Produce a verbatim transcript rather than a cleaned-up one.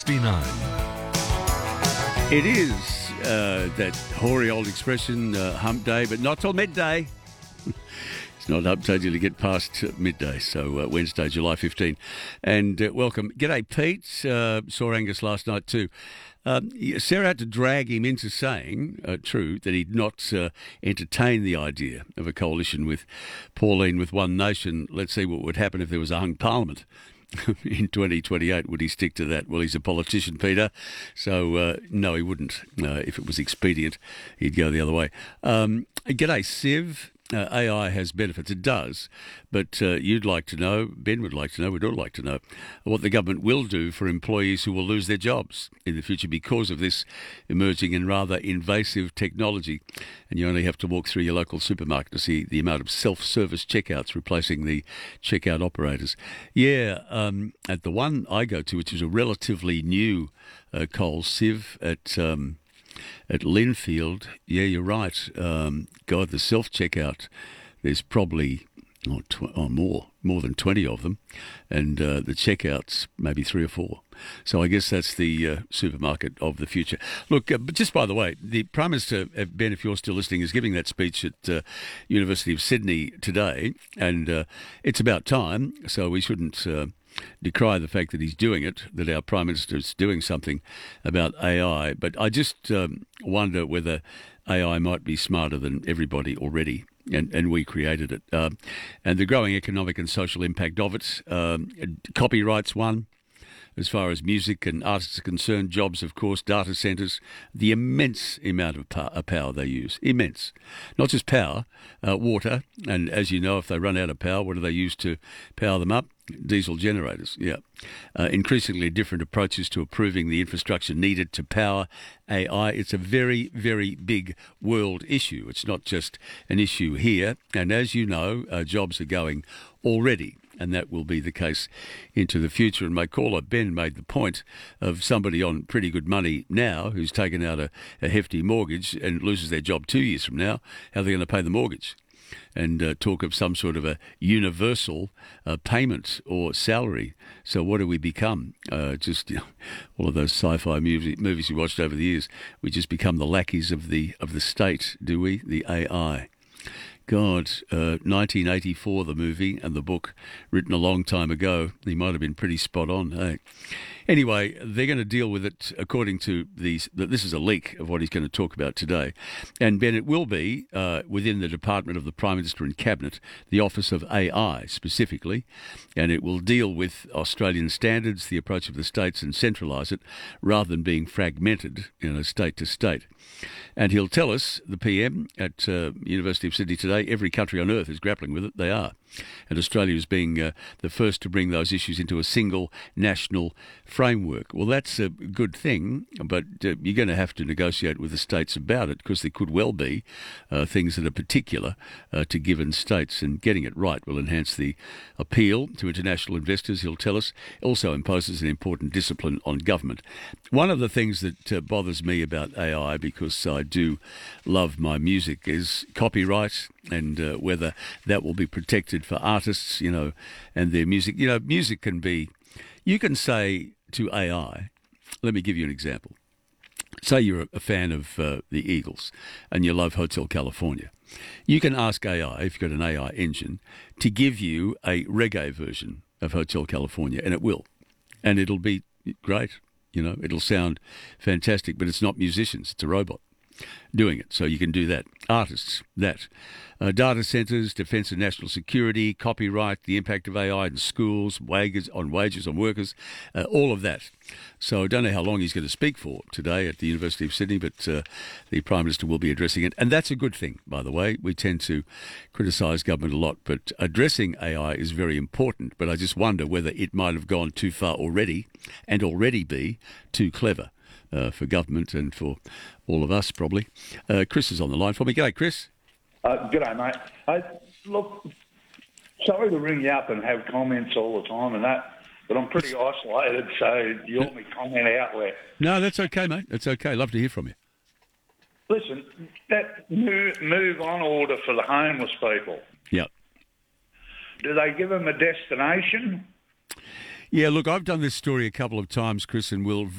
sixty-nine. It is uh, that hoary old expression, uh, hump day, but not till midday. It's not hump day till you get past uh, midday, so uh, Wednesday, July fifteenth. And uh, welcome. G'day, Pete. Uh, saw Angus last night too. Um, Sarah had to drag him into saying, uh, true, that he'd not uh, entertain the idea of a coalition with Pauline with One Nation. Let's see what would happen if there was a hung parliament. In twenty twenty-eight, would he stick to that? Well, he's a politician, Peter, so uh, no, he wouldn't. Uh, if it was expedient, he'd go the other way. Um, g'day, Siv. Uh, A I has benefits. It does. But uh, you'd like to know, Ben would like to know, we'd all like to know, what the government will do for employees who will lose their jobs in the future because of this emerging and rather invasive technology. And you only have to walk through your local supermarket to see the amount of self-service checkouts replacing the checkout operators. Yeah, um, at the one I go to, which is a relatively new uh, Coles Civ at... Um, At Linfield, yeah, you're right. Um, God, the self-checkout, there's probably oh, tw- oh, more, more than twenty of them. And uh, the checkouts, maybe three or four. So I guess that's the uh, supermarket of the future. Look, uh, but just by the way, the Prime Minister, uh, Ben, if you're still listening, is giving that speech at uh, University of Sydney today. And uh, it's about time, so we shouldn't... Uh, decry the fact that he's doing it, that our Prime Minister is doing something about A I. But I just um, wonder whether A I might be smarter than everybody already, and, and we created it. Um, and the growing economic and social impact of it. Um, copyright's one. As far as music and artists are concerned, jobs, of course, data centres, the immense amount of power, power they use, immense. Not just power, uh, water, and as you know, if they run out of power, what do they use to power them up? Diesel generators, yeah. Uh, increasingly different approaches to improving the infrastructure needed to power A I. It's a very, very big world issue. It's not just an issue here. And as you know, uh, jobs are going already. And that will be the case into the future. And my caller, Ben, made the point of somebody on pretty good money now who's taken out a, a hefty mortgage and loses their job two years from now. How are they going to pay the mortgage? And uh, talk of some sort of a universal uh, payment or salary. So what do we become? Uh, just you know, all of those sci-fi movies, movies we watched over the years. We just become the lackeys of the of the state, do we? The A I. God, uh, nineteen eighty-four, the movie and the book, written a long time ago. He might have been pretty spot on, hey? Anyway, they're going to deal with it according to these. This is a leak of what he's going to talk about today. And, Ben, it will be uh, within the Department of the Prime Minister and Cabinet, the Office of A I specifically, and it will deal with Australian standards, the approach of the states, and centralise it rather than being fragmented, you know, state to state. And he'll tell us, the P M at uh, University of Sydney today, every country on earth is grappling with it. They are. And Australia is being uh, the first to bring those issues into a single national framework. Well, that's a good thing, but uh, you're going to have to negotiate with the states about it because there could well be uh, things that are particular uh, to given states, and getting it right will enhance the appeal to international investors, he'll tell us. Also imposes an important discipline on government. One of the things that uh, bothers me about A I, because I do love my music, is copyright and uh, whether that will be protected for artists, you know, and their music. You know, music can be, you can say to A I, let me give you an example. Say you're a fan of uh, the Eagles and you love Hotel California. You can ask A I, if you've got an A I engine, to give you a reggae version of Hotel California, and it will. And it'll be great, you know, it'll sound fantastic, but it's not musicians, it's a robot doing it. So you can do that. Artists, that. Uh, data centres, defence and national security, copyright, the impact of A I in schools, wages on wages on workers, uh, all of that. So I don't know how long he's going to speak for today at the University of Sydney, but uh, the Prime Minister will be addressing it. And that's a good thing, by the way. We tend to criticise government a lot, but addressing A I is very important. But I just wonder whether it might have gone too far already and already be too clever uh, for government and for all of us, probably. Uh, Chris is on the line for me. G'day, Chris. Uh, g'day, mate. Hey, look, sorry to ring you up and have comments all the time and that, but I'm pretty isolated, so you're my comment outlet. No, that's okay, mate. That's okay. Love to hear from you. Listen, that move, move on order for the homeless people. Yep. Do they give them a destination? Yeah, look, I've done this story a couple of times, Chris, and we'll